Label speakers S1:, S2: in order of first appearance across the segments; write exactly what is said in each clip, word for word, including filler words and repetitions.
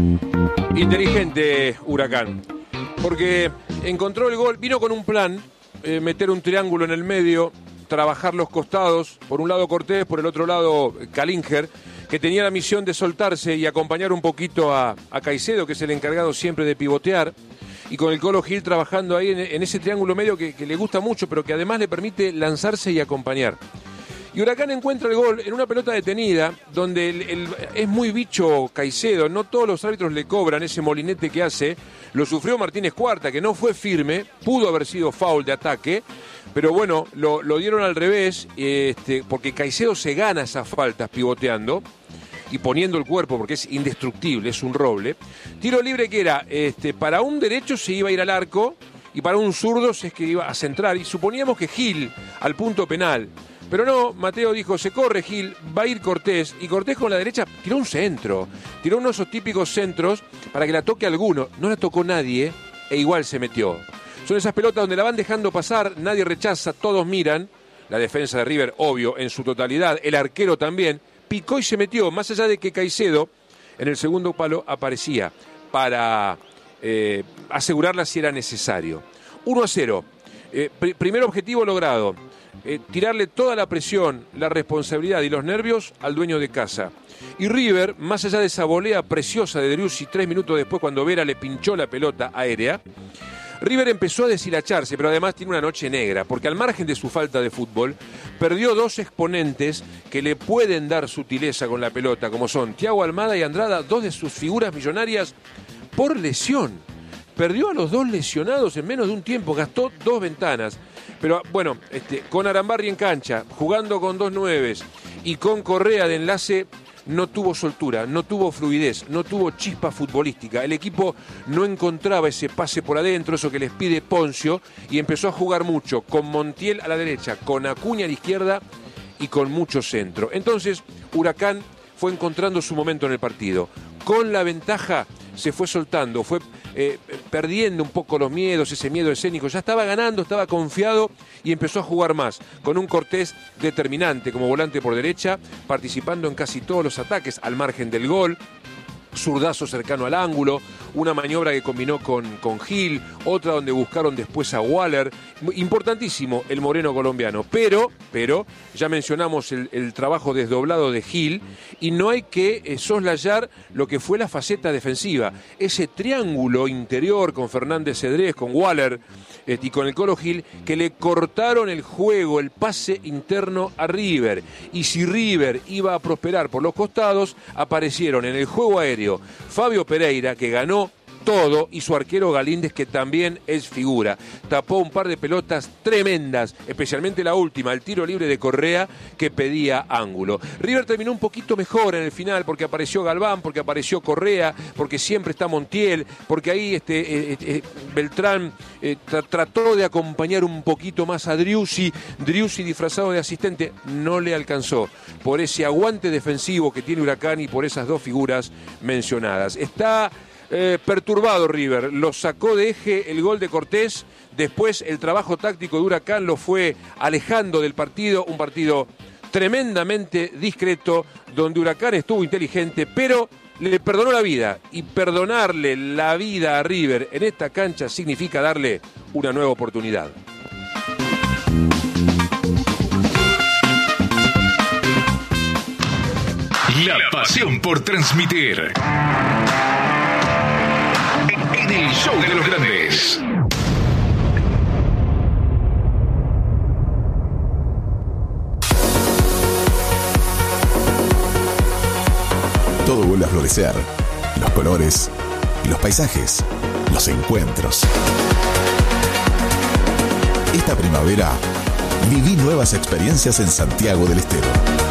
S1: Inteligente Huracán, porque encontró el gol, vino con un plan, eh, meter un triángulo en el medio, trabajar los costados, por un lado Cortés, por el otro lado Calinger, que tenía la misión de soltarse y acompañar un poquito a, a Caicedo, que es el encargado siempre de pivotear, y con el Colo Gil trabajando ahí en, en ese triángulo medio que, que le gusta mucho, pero que además le permite lanzarse y acompañar. Y Huracán encuentra el gol en una pelota detenida, donde el, el, es muy bicho Caicedo, no todos los árbitros le cobran ese molinete que hace, lo sufrió Martínez Cuarta, que no fue firme, pudo haber sido foul de ataque, pero bueno, lo, lo dieron al revés, este, porque Caicedo se gana esas faltas pivoteando y poniendo el cuerpo, porque es indestructible, es un roble. Tiro libre que era, este, para un derecho se iba a ir al arco, y para un zurdo es que iba a centrar, y suponíamos que Gil al punto penal. Pero no, Mateo dijo, se corre Gil, va a ir Cortés, y Cortés con la derecha tiró un centro, tiró uno de esos típicos centros para que la toque alguno, no la tocó nadie, e igual se metió. Son esas pelotas donde la van dejando pasar, nadie rechaza, todos miran, la defensa de River, obvio, en su totalidad, el arquero también, picó y se metió, más allá de que Caicedo en el segundo palo aparecía para eh, asegurarla si era necesario. uno a cero, eh, pr- primer objetivo logrado. Eh, tirarle toda la presión, la responsabilidad y los nervios al dueño de casa. Y River, más allá de esa volea preciosa de Driussi tres minutos después cuando Vera le pinchó la pelota aérea, River empezó a deshilacharse, pero además tiene una noche negra, porque al margen de su falta de fútbol, perdió dos exponentes que le pueden dar sutileza con la pelota, como son Thiago Almada y Andrada, dos de sus figuras millonarias por lesión. Perdió a los dos lesionados en menos de un tiempo, gastó dos ventanas. Pero bueno, este, con Arambarri en cancha, jugando con dos nueves y con Correa de enlace, no tuvo soltura, no tuvo fluidez, no tuvo chispa futbolística. El equipo no encontraba ese pase por adentro, eso que les pide Poncio, y empezó a jugar mucho, con Montiel a la derecha, con Acuña a la izquierda y con mucho centro. Entonces, Huracán fue encontrando su momento en el partido. Con la ventaja se fue soltando, fue eh, perdiendo un poco los miedos, ese miedo escénico. Ya estaba ganando, estaba confiado y empezó a jugar más, con un Cortés determinante como volante por derecha, participando en casi todos los ataques al margen del gol. Zurdazo cercano al ángulo, una maniobra que combinó con, con Gil, otra donde buscaron después a Waller. Importantísimo el moreno colombiano, pero, pero ya mencionamos el, el trabajo desdoblado de Gil y no hay que eh, soslayar lo que fue la faceta defensiva. Ese triángulo interior con Fernández Cedrés, con Waller eh, y con el Colo Gil, que le cortaron el juego, el pase interno a River. Y si River iba a prosperar por los costados, aparecieron en el juego aéreo Fabio Pereira, que ganó todo, y su arquero Galíndez, que también es figura. Tapó un par de pelotas tremendas, especialmente la última, el tiro libre de Correa, que pedía ángulo. River terminó un poquito mejor en el final, porque apareció Galván, porque apareció Correa, porque siempre está Montiel, porque ahí este, eh, eh, Beltrán eh, tra- trató de acompañar un poquito más a Driussi. Driussi disfrazado de asistente no le alcanzó, por ese aguante defensivo que tiene Huracán y por esas dos figuras mencionadas. Está Eh, perturbado River, lo sacó de eje el gol de Cortés, después el trabajo táctico de Huracán lo fue alejando del partido, un partido tremendamente discreto, donde Huracán estuvo inteligente, pero le perdonó la vida, y perdonarle la vida a River en esta cancha significa darle una nueva oportunidad.
S2: La pasión por transmitir. En el show de los grandes.
S3: Todo vuelve a florecer. Los colores, los paisajes, los encuentros. Esta primavera viví nuevas experiencias en Santiago del Estero.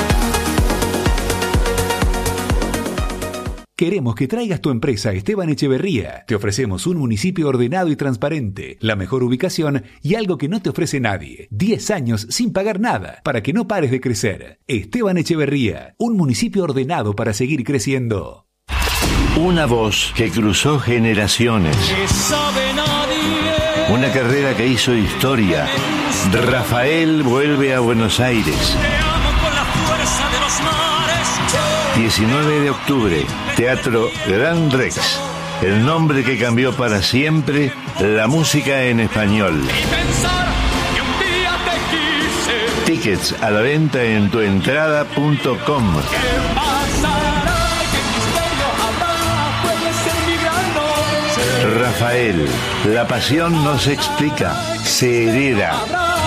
S4: Queremos que traigas tu empresa a Esteban Echeverría. Te ofrecemos un municipio ordenado y transparente, la mejor ubicación y algo que no te ofrece nadie. diez años sin pagar nada, para que no pares de crecer. Esteban Echeverría, un municipio ordenado para seguir creciendo.
S5: Una voz que cruzó generaciones. Una carrera que hizo historia. Rafael vuelve a Buenos Aires. diecinueve de octubre, Teatro Gran Rex. El nombre que cambió para siempre la música en español. Tickets a la venta en tuentrada punto com. Rafael, la pasión no se explica, se hereda.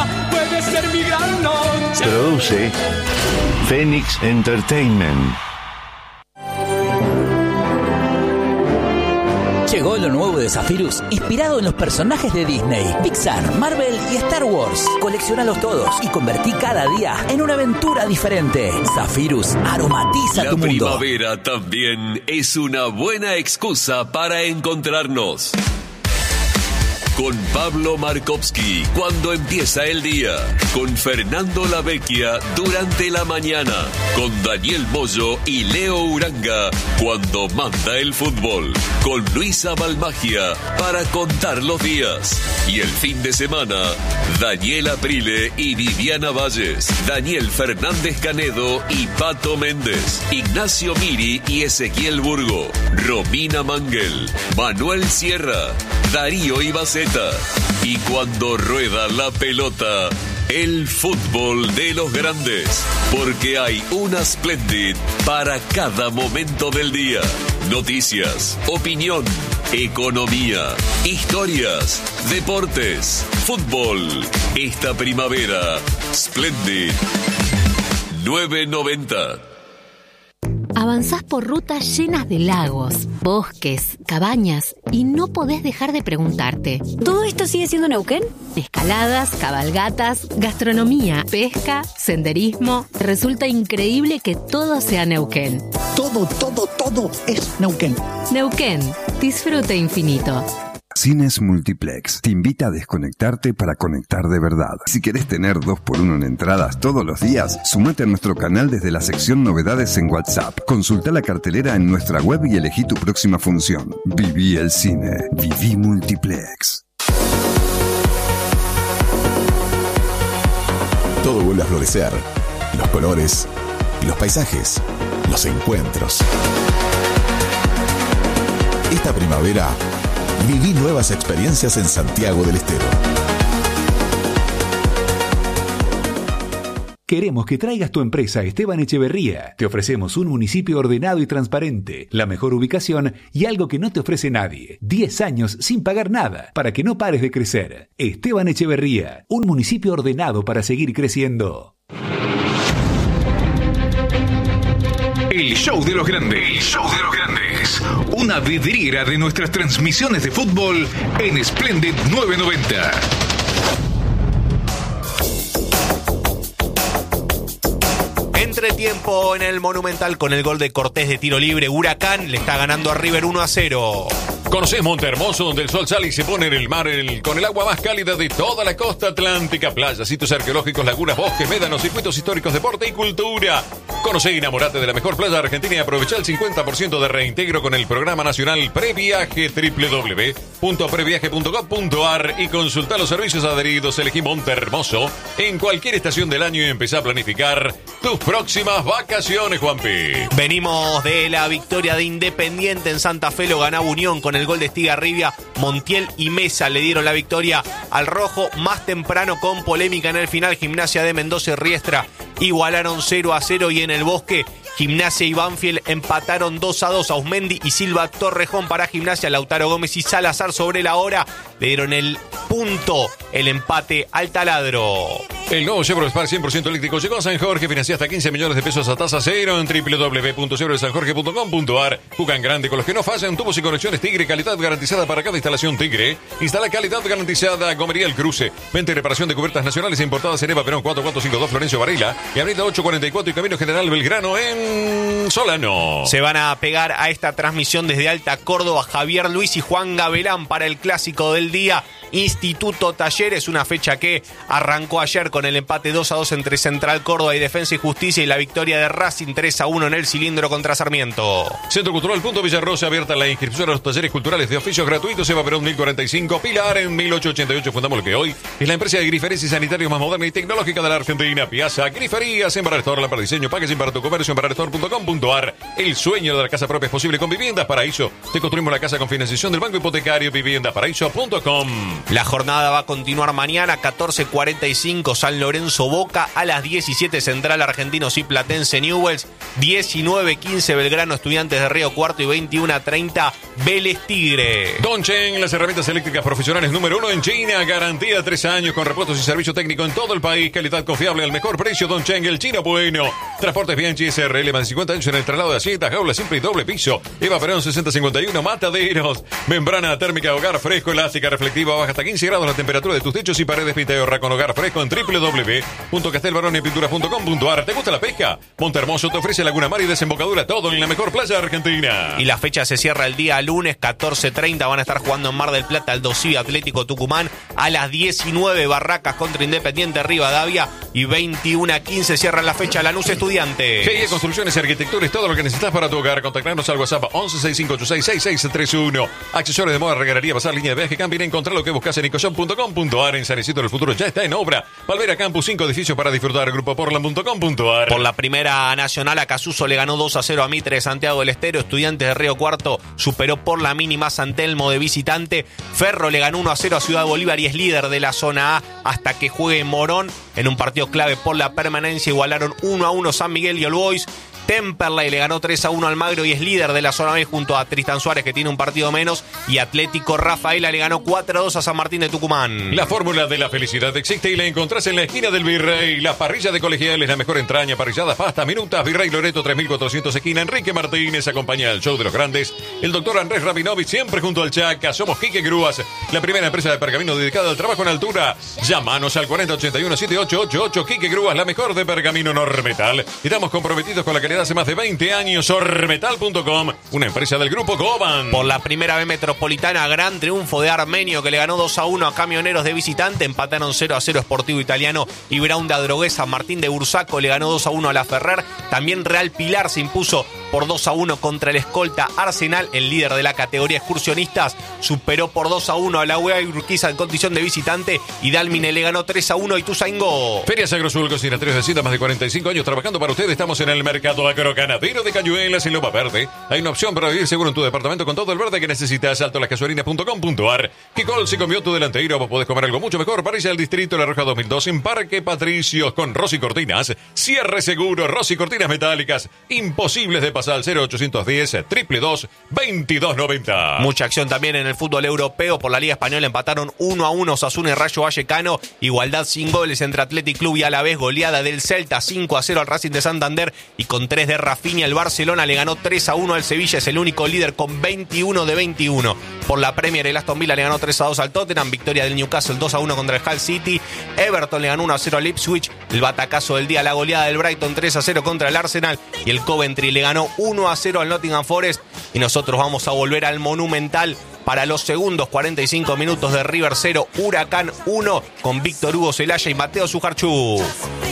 S5: Produce Phoenix Entertainment.
S6: Llegó lo nuevo de Zephyrus, inspirado en los personajes de Disney, Pixar, Marvel y Star Wars. Coleccionalos todos y convertí cada día en una aventura diferente. Zephyrus aromatiza tu mundo.
S7: La primavera también es una buena excusa para encontrarnos. Con Pablo Markovsky cuando empieza el día, con Fernando Lavecchia durante la mañana, con Daniel Moyo y Leo Uranga cuando manda el fútbol, con Luisa Balmagia para contar los días, y el fin de semana, Daniel Aprile y Viviana Valles, Daniel Fernández Canedo y Pato Méndez, Ignacio Miri y Ezequiel Burgo, Romina Mangel, Manuel Sierra, Darío Ibaceta. Y cuando rueda la pelota, el fútbol de los grandes, porque hay una Splendid para cada momento del día. Noticias, opinión, economía, historias, deportes, fútbol. Esta primavera, Splendid nueve noventa.
S8: Avanzás por rutas llenas de lagos, bosques, cabañas y no podés dejar de preguntarte:
S9: ¿todo esto sigue siendo Neuquén?
S8: Escaladas, cabalgatas, gastronomía, pesca, senderismo. Resulta increíble que todo sea Neuquén.
S10: Todo, todo, todo es Neuquén.
S8: Neuquén, disfrute infinito.
S11: Cines Multiplex te invita a desconectarte para conectar de verdad. Si querés tener dos por uno en entradas todos los días, sumate a nuestro canal desde la sección Novedades en WhatsApp. Consulta la cartelera en nuestra web y elegí tu próxima función. Viví el cine. Viví Multiplex.
S3: Todo vuelve a florecer. Los colores, los paisajes, los encuentros. Esta primavera, viví nuevas experiencias en Santiago del Estero.
S4: Queremos que traigas tu empresa a Esteban Echeverría. Te ofrecemos un municipio ordenado y transparente, la mejor ubicación y algo que no te ofrece nadie. diez años sin pagar nada, para que no pares de crecer. Esteban Echeverría, un municipio ordenado para seguir creciendo.
S2: El show de los grandes. El show de los grandes. Una vidriera de nuestras transmisiones de fútbol en Splendid nueve noventa.
S12: Entretiempo en el Monumental con el gol de Cortés de tiro libre. Huracán le está ganando a River uno a cero.
S1: Conocés Montehermoso, donde el sol sale y se pone en el mar el, con el agua más cálida de toda la costa atlántica. Playas, sitios arqueológicos, lagunas, bosques, médanos, circuitos históricos, deporte y cultura. Conocé y enamorate de la mejor playa de Argentina y aprovecha el cincuenta por ciento de reintegro con el programa nacional Previaje, doble u doble u doble u punto previaje punto gov punto ar, y consulta los servicios adheridos. Elegí Montehermoso en cualquier estación del año y empezá a planificar tus próximas vacaciones, Juanpi.
S12: Venimos de la victoria de Independiente en Santa Fe, lo ganaba Unión con el gol de Estigarribia. Montiel y Mesa le dieron la victoria al rojo más temprano con polémica en el final. Gimnasia de Mendoza y Riestra igualaron cero a cero y en el Bosque Gimnasia y Banfield empataron dos a dos. Ausmendi y Silva Torrejón para Gimnasia, Lautaro Gómez y Salazar sobre la hora le dieron el punto, el empate al Taladro.
S1: El nuevo Chevrolet Spark cien por ciento eléctrico llegó a San Jorge. Financia hasta quince millones de pesos a tasa cero en doble u doble u doble u punto chevrolet san jorge punto com punto ar. Jugan grande con los que no fallan. Tubos y conexiones Tigre. Calidad garantizada para cada instalación Tigre. Instala calidad garantizada. Gomería El Cruce. Venta y reparación de cubiertas nacionales e importadas en Eva Perón cuatro cuatro cinco dos Florencio Varela. Y Avenida ocho cuarenta y cuatro y Camino General Belgrano en Solano.
S12: Se van a pegar a esta transmisión desde Alta Córdoba Javier Luis y Juan Gavelán para el clásico del día. Instituto Talleres, una fecha que arrancó ayer con el empate dos a dos entre Central Córdoba y Defensa y Justicia y la victoria de Racing tres a uno en el Cilindro contra Sarmiento.
S9: Centro Cultural Punto Villarrosa, abierta la inscripción a los talleres culturales de oficios gratuitos. Eva Perón mil cuarenta y cinco, Pilar en mil ochocientos ochenta y ocho. Fundamos lo que hoy es la empresa de griferías y sanitarios más moderna y tecnológica de la Argentina. Piazza Griferías, en Barrestore, para diseño, packaging para tu comercio en barrestore punto com punto ar. El sueño de la casa propia es posible con Viviendas Paraíso. Te construimos la casa con financiación del Banco Hipotecario. viviendas paraíso punto com.
S12: La jornada va a continuar mañana, catorce cuarenta y cinco, San Lorenzo Boca, a las diecisiete Central Argentinos y Platense Newell's, diecinueve quince Belgrano Estudiantes de Río Cuarto y veintiuno treinta Vélez Tigre.
S9: Dongchen, las herramientas eléctricas profesionales número uno en China, garantía de tres años con repuestos y servicio técnico en todo el país, calidad confiable al mejor precio. Dongchen, el chino bueno. Transportes Bianchi S R L, más de cincuenta años en el traslado de asientos, jaula simple y doble piso. Eva Perón sesenta cincuenta y uno, Mataderos. Membrana térmica hogar fresco, elástica, reflectiva, baja hasta quince grados la temperatura de tus techos y paredes. Pinta y ahorra con hogar fresco en doble u doble u doble u punto castelbaronepinturas punto com punto ar. ¿Te gusta la pesca? Montehermoso te ofrece Laguna Mar y desembocadura, todo en la mejor playa argentina.
S12: Y la fecha se cierra el día lunes, catorce treinta. Van a estar jugando en Mar del Plata el Dosivi Atlético Tucumán. A las diecinueve Barracas contra Independiente Rivadavia. Y veintiuno quince cierran la fecha Lanús Estudiantes.
S9: G I E Construcciones y Arquitectura es todo lo que necesitas para tu hogar. Contactarnos al WhatsApp once sesenta y cinco ochenta y seis sesenta y seis treinta y uno. Accesorios de moda, regalería, pasar línea de viaje, camping. Encontrar lo que buscas en icoshop punto com punto ar. En San Isidro del Futuro ya está en obra. Palmera Campus, cinco edificios para disfrutar. Grupo portland punto com punto ar.
S12: Por la primera nacional, Acasuso le ganó dos a cero a Mitre de Santiago del Estero. Estudiantes de Río Cuarto superó por la mínima San Telmo de visitante. Ferro le ganó uno a cero a Ciudad Bolívar y es líder de la zona A hasta que juegue Morón. En un partido clave por la permanencia igualaron uno a uno San Miguel y All Boys. Temperley le ganó tres a uno al Magro y es líder de la zona B junto a Tristan Suárez, que tiene un partido menos, y Atlético Rafaela le ganó cuatro a dos a San Martín de Tucumán.
S9: La fórmula de la felicidad existe y la encontrás en la esquina del Virrey. La parrilla de Colegiales, la mejor entraña, parrilladas, pastas, minutas. Virrey Loreto tres mil cuatrocientos, esquina Enrique Martínez. Acompaña al show de los grandes el doctor Andrés Rabinovich, siempre junto al Chaca. Somos Quique Grúas, la primera empresa de pergamino dedicada al trabajo en altura. Llámanos al cuarenta ochenta y uno setenta y ocho ochenta y ocho. Quique Grúas, la mejor de pergamino Normetal. Estamos comprometidos con la calidad hace más de veinte años. Ormetal punto com, una empresa del grupo Coban.
S12: Por la primera B metropolitana, gran triunfo de Armenio, que le ganó dos a uno a Camioneros de visitante. Empataron cero a cero Sportivo Italiano y Brown de Adrogués. San Martín de Bursaco le ganó dos a uno a la Ferrer. También Real Pilar se impuso por dos a uno contra el escolta Arsenal. El líder de la categoría excursionistas superó por dos a uno a la U E A y Urquiza en condición de visitante. Y Dálmine le ganó tres a uno a Ituzaingó.
S9: Ferias Agrosul, cocinatorios de cinta, más de cuarenta y cinco años trabajando para ustedes. Estamos en el mercado agroganadero de Cañuelas en Loma Verde. Hay una opción para vivir seguro en tu departamento con todo el verde que necesitas. Alto las casuarinas punto com punto ar. Kikol se comió tu delantero. Vos podés comer algo mucho mejor. Parrilla del Distrito La Roja dos mil dos en Parque Patricios con Rosy Cortinas. Cierre seguro, Rosy Cortinas metálicas. Imposibles de pasar al cero ochocientos diez, triple dos, veintidós noventa.
S12: Mucha acción también en el fútbol europeo. Por la Liga Española empataron uno a uno Osasuna y Rayo Vallecano. Igualdad sin goles entre Athletic Club y Alavés. Goleada del Celta cinco a cero al Racing de Santander. Y con tres de Rafinha, el Barcelona le ganó tres a uno al Sevilla. Es el único líder con veintiuno de veintiuno. Por la Premier, el Aston Villa le ganó tres a dos al Tottenham. Victoria del Newcastle dos a uno contra el Hull City. Everton le ganó uno a cero al Ipswich. El batacazo del día, la goleada del Brighton tres a cero contra el Arsenal. Y el Coventry le ganó uno a cero al Nottingham Forest. Y nosotros vamos a volver al Monumental para los segundos cuarenta y cinco minutos de River cero, Huracán uno, con Víctor Hugo Celaya y Mateo Sujarchú.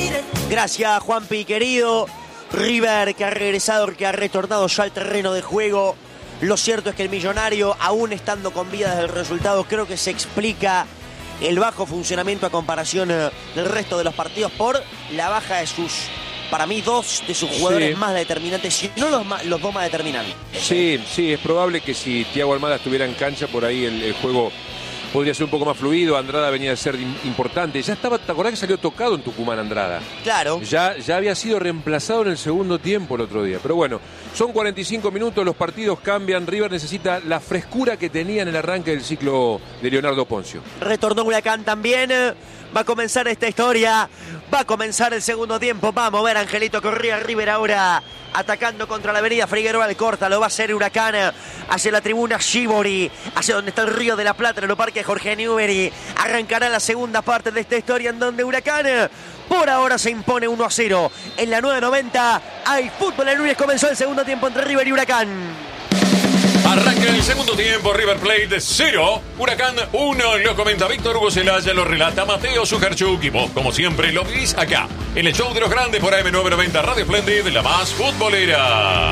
S13: Gracias, Juanpi, querido. River, que ha regresado, que ha retornado ya al terreno de juego. Lo cierto es que el Millonario, aún estando con vida desde el resultado, creo que se explica el bajo funcionamiento a comparación del resto de los partidos por la baja de sus, para mí, dos de sus jugadores sí. más determinantes, si no los, más, los dos más determinantes.
S1: Sí, sí, es probable que si Thiago Almada estuviera en cancha, por ahí el, el juego podría ser un poco más fluido. Andrada venía a ser importante. Ya estaba, ¿te acordás que salió tocado en Tucumán Andrada?
S13: Claro.
S1: Ya, ya había sido reemplazado en el segundo tiempo el otro día. Pero bueno, son cuarenta y cinco minutos, los partidos cambian. River necesita la frescura que tenía en el arranque del ciclo de Leonardo Poncio.
S13: Retornó Huracán también. Va a comenzar esta historia. Va a comenzar el segundo tiempo. Va a mover Angelito Correa. River ahora atacando contra la avenida Figueroa Alcorta. Lo va a hacer Huracán hacia la tribuna Shibori, hacia donde está el Río de la Plata, en el parque Jorge Newbery. Arrancará la segunda parte de esta historia en donde Huracán por ahora se impone uno a cero. En la nueve noventa hay fútbol en Núñez. Comenzó el segundo tiempo entre River y Huracán.
S9: Arranca el segundo tiempo, River Plate cero, Huracán uno, lo comenta Víctor Hugo Celaya, lo relata Mateo Sujarchuk y vos, como siempre, lo vivís acá, en el show de los grandes por A M novecientos noventa Radio Splendid, la más futbolera.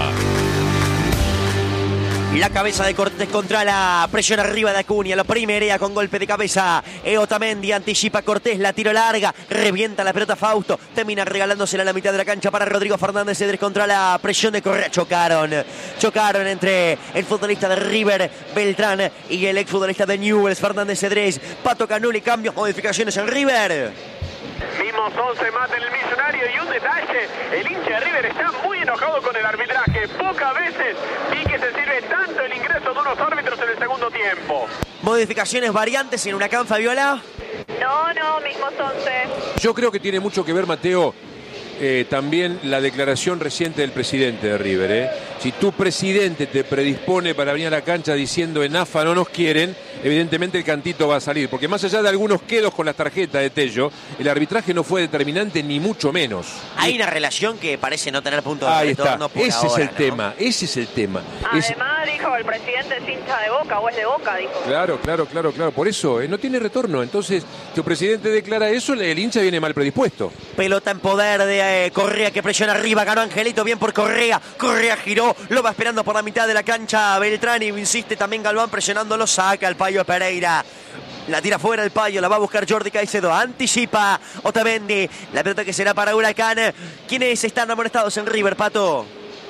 S13: La cabeza de Cortés contra la presión arriba de Acuña, lo primerea con golpe de cabeza. E Otamendi anticipa Cortés, la tiro larga, revienta la pelota Fausto, termina regalándosela a la mitad de la cancha para Rodrigo Fernández Cedrés contra la presión de Correa. Chocaron, chocaron entre el futbolista de River, Beltrán, y el exfutbolista de Newell's, Fernández Cedrés. Pato Canuli, cambios, modificaciones en River.
S14: Vimos once más en el Millonario y un detalle, el hincha de River está muy enojado con el arbitraje. Pocas veces vi que se sirve tanto el ingreso de unos árbitros en el segundo tiempo.
S13: Modificaciones, variantes en Huracán, Fabiola.
S15: No, no, mismos once.
S1: Yo creo que tiene mucho que ver, Mateo, eh, también la declaración reciente del presidente de River. ¿eh? Si tu presidente te predispone para venir a la cancha diciendo en AFA no nos quieren, evidentemente el cantito va a salir, porque más allá de algunos quedos con las tarjetas de Tello, el arbitraje no fue determinante ni mucho menos.
S13: Hay una relación que parece no tener punto de
S1: Ahí
S13: retorno
S1: está,
S13: por
S1: ese
S13: ahora,
S1: es el
S13: ¿no?
S1: tema, ese es el tema. Ese...
S15: Además dijo el presidente es hincha de Boca o es de Boca, dijo.
S1: Claro, claro, claro, claro, por eso eh, no tiene retorno, entonces tu presidente declara eso, el hincha viene mal predispuesto.
S13: Pelota en poder de eh, Correa que presiona arriba, ganó Angelito, bien por Correa, Correa giró, lo va esperando por la mitad de la cancha Beltrán y insiste también Galván presionándolo, saca al Payo Pereira. La tira fuera el Payo, la va a buscar Jordi Caicedo, anticipa Otamendi, la pelota que será para Huracán. ¿Quiénes están amonestados en River, Pato?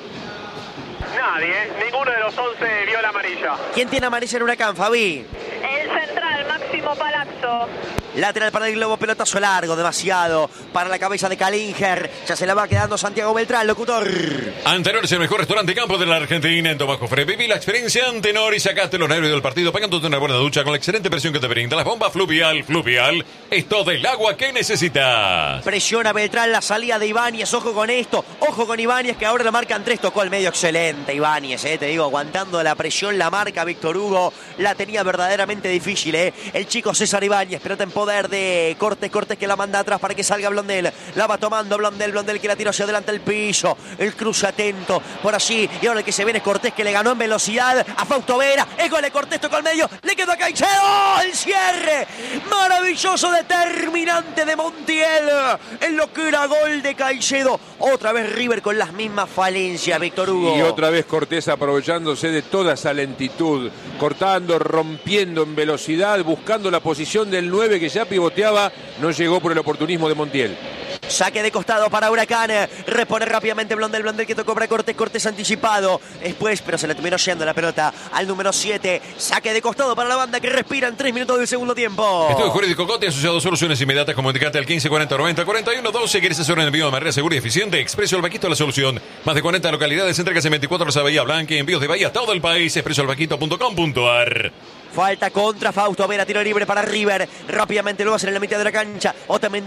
S14: Nadie, ¿eh? Ninguno de los once vio la amarilla.
S13: ¿Quién tiene amarilla en Huracán, Fabi?
S15: El central, Máximo Palazzo.
S13: Lateral para el Globo, pelotazo largo, demasiado para la cabeza de Calinger. Ya se la va quedando Santiago Beltrán, locutor.
S9: Antenor es el mejor restaurante campo de la Argentina. En Tomás Cofre viví la experiencia Antenor y sacaste los nervios del partido pagándote una buena ducha con la excelente presión que te brinda la bomba Fluvial. Fluvial es todo el agua que necesitas.
S13: Presiona Beltrán la salida de Ibáñez. Ojo con esto, ojo con Ibáñez que ahora lo marcan tres. Tocó al medio, excelente Ibáñez, eh, te digo, aguantando la presión, la marca Víctor Hugo. La tenía verdaderamente difícil, eh. El chico César Ibáñez, pelota en poder de Cortés, Cortés que la manda atrás para que salga Blondel, la va tomando Blondel, Blondel que la tira hacia adelante el piso, el cruce atento, por allí, y ahora el que se viene es Cortés que le ganó en velocidad a Fausto Vera, el gol de Cortés, tocó al medio, le quedó a Caicedo, el cierre, maravilloso, determinante de Montiel, en lo que era gol de Caicedo, otra vez River con las mismas falencias, Víctor Hugo.
S1: Y otra vez Cortés aprovechándose de toda esa lentitud, cortando, rompiendo en velocidad, buscando la posición del nueve que ya pivoteaba, no llegó por el oportunismo de Montiel.
S13: Saque de costado para Huracán, repone rápidamente Blondel, Blondel que tocó para Cortés, Cortés anticipado, después, pero se le terminó yendo la pelota al número siete, saque de costado para la banda que respira en tres minutos del segundo tiempo.
S9: Estudio Jurídico Cote, asociado a soluciones inmediatas, comunicate al quince cuarenta noventa cuarenta y uno doce, quieres hacer un envío de manera segura y eficiente, Expreso El Vaquito la solución, más de cuarenta localidades, entregas en veinticuatro horas a Bahía Blanca, envíos de Bahía a todo el país, expreso el vaquito punto com punto a r.
S13: Falta contra Fausto Vera, tiro libre para River, rápidamente lo hacen en la mitad de la cancha, o también